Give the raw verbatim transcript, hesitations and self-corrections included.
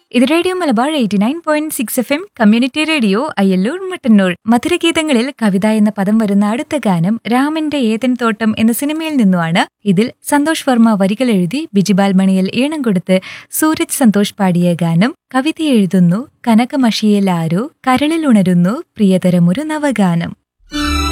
ഇത് radio Malabar eighty nine point six F M community radio Ayyallur Mattannur. മധുരഗീതങ്ങളിൽ കവിത എന്ന പദം വരുന്ന അടുത്ത ഗാനം രാമന്റെ ഏതൻ തോട്ടം എന്ന സിനിമയിൽ നിന്നുമാണ്. ഇതിൽ സന്തോഷ് വർമ്മ വരികൾ എഴുതി ബിജിബാൽ മണിയിൽ ഈണം കൊടുത്ത് സൂരജ് സന്തോഷ് പാടിയ ഗാനം. കവിത എഴുതുന്നു കനകമഷിയിലാരോ, കരളിൽ ഉണരുന്നു പ്രിയതരമൊരു നവഗാനം.